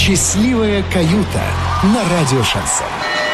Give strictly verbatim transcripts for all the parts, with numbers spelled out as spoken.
Счастливая каюта на радио «Шансон».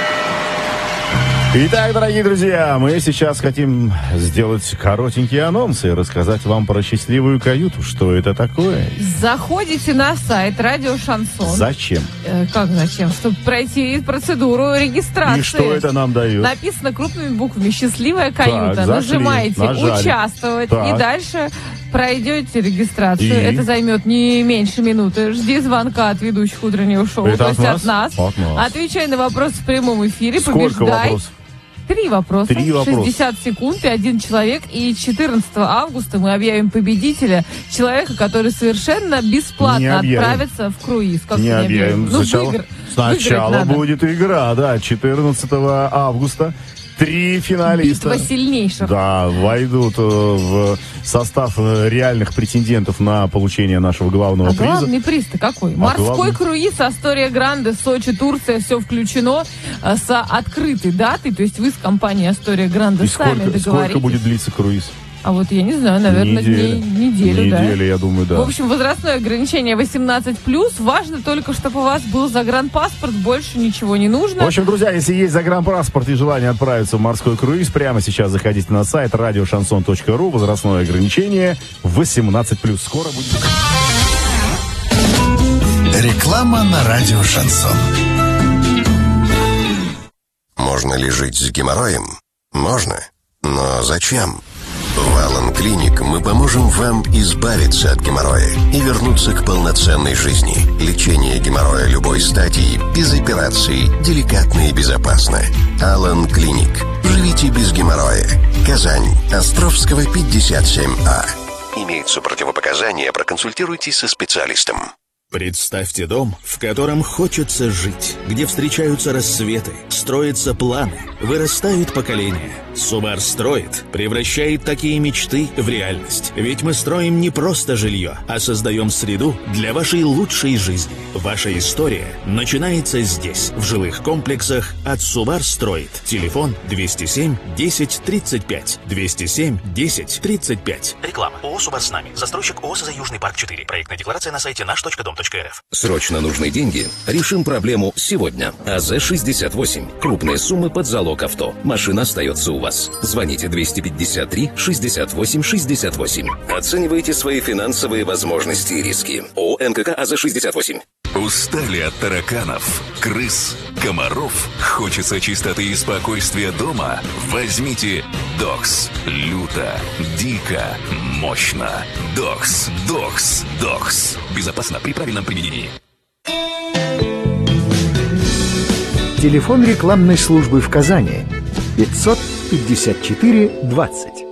Итак, дорогие друзья, мы сейчас хотим сделать коротенькие анонсы и рассказать вам про счастливую каюту. Что это такое? Заходите на сайт радио «Шансон». Зачем? Э, как зачем? Чтобы пройти процедуру регистрации. И что это нам дает? Написано крупными буквами «Счастливая каюта». Так, зашли, нажимаете нажали. «Участвовать» Так. и дальше пройдете регистрацию. И? Это займет не меньше минуты. Жди звонка от ведущих утреннего шоу, Это то от есть нас? от нас. От нас. Отвечай на вопросы в прямом эфире. Сколько побеждай. вопросов? Три вопроса, Три вопроса. шестьдесят секунд и один человек. И четырнадцатого августа мы объявим победителя, человека, который совершенно Не бесплатно объявим. отправится в круиз. Как Не не объявим. Ну, Сначала, выигр- сначала выиграть надо. будет игра, да, четырнадцатого августа. Три финалиста. Битва сильнейших. Да, войдут э, в состав э, реальных претендентов на получение нашего главного А приза. главный приз-то какой? А Морской главный? круиз Астория Гранде, Сочи, Турция, все включено э, с открытой датой. То есть вы с компанией Астория Гранде И сами сколько, договоритесь. сколько будет длиться круиз? А вот я не знаю, наверное, Неделя. дней- неделю, да. Неделя, я думаю, да. В общем, возрастное ограничение восемнадцать плюс. Важно только, чтобы у вас был загранпаспорт, больше ничего не нужно. В общем, друзья, если есть загранпаспорт и желание отправиться в морской круиз, прямо сейчас заходите на сайт радио шансон точка ру. Возрастное ограничение восемнадцать плюс. Скоро будет. Реклама на радио «Шансон». Можно ли жить с геморроем? Можно. Но зачем? В Алан Клиник мы поможем вам избавиться от геморроя и вернуться к полноценной жизни. Лечение геморроя любой стадии, без операций, деликатно и безопасно. Алан Клиник. Живите без геморроя. Казань. Островского, пятьдесят семь А. Имеются противопоказания, проконсультируйтесь со специалистом. Представьте дом, в котором хочется жить, где встречаются рассветы, строятся планы, вырастают поколения. Субар строит, превращает такие мечты в реальность. Ведь мы строим не просто жилье, а создаем среду для вашей лучшей жизни. Ваша история начинается здесь, в жилых комплексах от Субар строит. Телефон двести семь десять тридцать пять. двести семь десять тридцать пять. Реклама. ООО «Субар с нами». Застройщик ООО «СЗ Южный парк четыре». Проектная декларация на сайте наш точка дом точка эр эф. Срочно нужны деньги? Решим проблему сегодня. АЗ шестьдесят восемь. Крупные суммы под залог авто. Машина остается у вас. Звоните двести пятьдесят три шестьдесят восемь шестьдесят восемь. Оценивайте свои финансовые возможности и риски. ООО НКК АЗ шестьдесят восемь. Устали от тараканов, крыс, комаров? Хочется чистоты и спокойствия дома? Возьмите Докс. Люто, дико, мощно. Докс, Докс, Докс. Безопасно при правильном применении. Телефон рекламной службы в Казани пятьсот пятьдесят четыре двадцать.